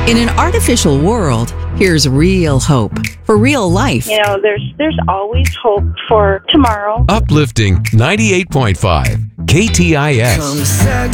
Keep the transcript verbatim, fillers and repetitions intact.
In an artificial world, here's real hope for real life. You know, there's there's always hope for tomorrow. Uplifting ninety-eight point five K T I S.